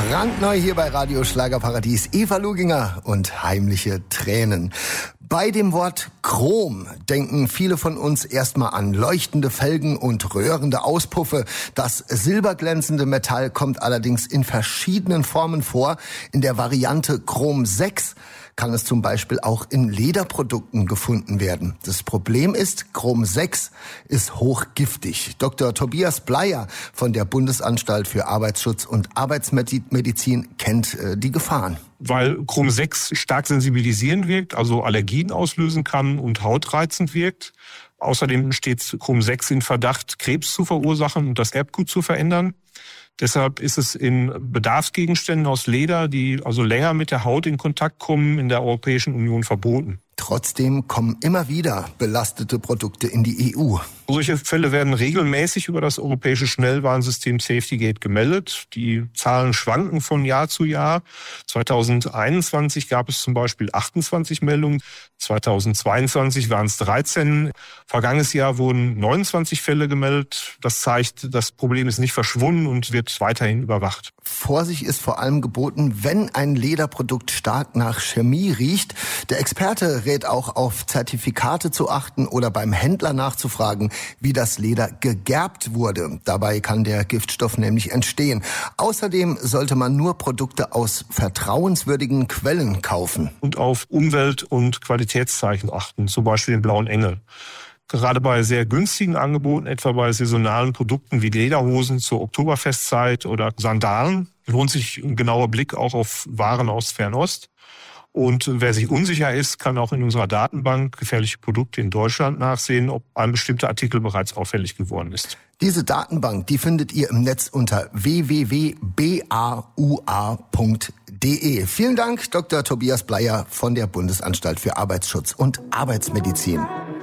Brandneu hier bei Radio Schlagerparadies. Eva Luginger und heimliche Tränen. Bei dem Wort Chrom denken viele von uns erstmal an leuchtende Felgen und röhrende Auspuffe. Das silberglänzende Metall kommt allerdings in verschiedenen Formen vor. In der Variante Chrom 6 kann es zum Beispiel auch in Lederprodukten gefunden werden. Das Problem ist, Chrom 6 ist hochgiftig. Dr. Tobias Bleier von der Bundesanstalt für Arbeitsschutz und Arbeitsmedizin kennt die Gefahren. Weil Chrom 6 stark sensibilisierend wirkt, also Allergien auslösen kann und hautreizend wirkt. Außerdem steht Chrom 6 in Verdacht, Krebs zu verursachen und das Erbgut zu verändern. Deshalb ist es in Bedarfsgegenständen aus Leder, die also länger mit der Haut in Kontakt kommen, in der Europäischen Union verboten. Trotzdem kommen immer wieder belastete Produkte in die EU. Solche Fälle werden regelmäßig über das europäische Schnellwarnsystem SafetyGate gemeldet. Die Zahlen schwanken von Jahr zu Jahr. 2021 gab es zum Beispiel 28 Meldungen, 2022 waren es 13. Vergangenes Jahr wurden 29 Fälle gemeldet. Das zeigt, das Problem ist nicht verschwunden und wird weiterhin überwacht. Vorsicht ist vor allem geboten, wenn ein Lederprodukt stark nach Chemie riecht. Der Experte rät auch auf Zertifikate zu achten oder beim Händler nachzufragen, wie das Leder gegerbt wurde. Dabei kann der Giftstoff nämlich entstehen. Außerdem sollte man nur Produkte aus vertrauenswürdigen Quellen kaufen. Und auf Umwelt- und Qualitätszeichen achten, zum Beispiel den blauen Engel. Gerade bei sehr günstigen Angeboten, etwa bei saisonalen Produkten wie Lederhosen zur Oktoberfestzeit oder Sandalen, lohnt sich ein genauer Blick auch auf Waren aus Fernost. Und wer sich unsicher ist, kann auch in unserer Datenbank gefährliche Produkte in Deutschland nachsehen, ob ein bestimmter Artikel bereits auffällig geworden ist. Diese Datenbank, die findet ihr im Netz unter www.baua.de. Vielen Dank, Dr. Tobias Bleier von der Bundesanstalt für Arbeitsschutz und Arbeitsmedizin.